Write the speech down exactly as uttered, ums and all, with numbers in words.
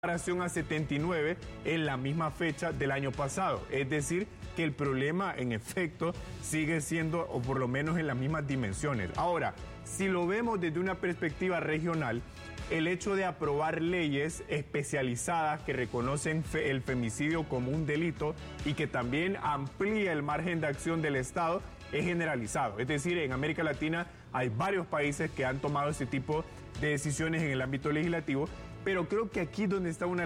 comparación a setenta y nueve en la misma fecha del año pasado. Es decir, que el problema en efecto sigue siendo, o por lo menos en las mismas dimensiones. Ahora, si lo vemos desde una perspectiva regional, el hecho de aprobar leyes especializadas que reconocen fe, el femicidio como un delito y que también amplía el margen de acción del Estado es generalizado. Es decir, en América Latina hay varios países que han tomado ese tipo de decisiones en el ámbito legislativo, pero creo que aquí donde está una